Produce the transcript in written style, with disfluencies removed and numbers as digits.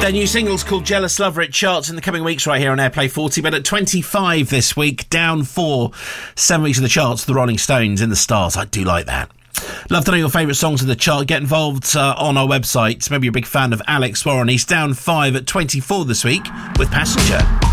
Their new single's called Jealous Lover. It charts in the coming weeks right here on Airplay 40, but at 25 this week, down 4, 7 weeks of the charts, the Rolling Stones in the stars. I do like that. Love to know your favourite songs in the chart. Get involved on our website. Maybe you're a big fan of Alex Warren. He's down 5 at 24 this week with Passenger.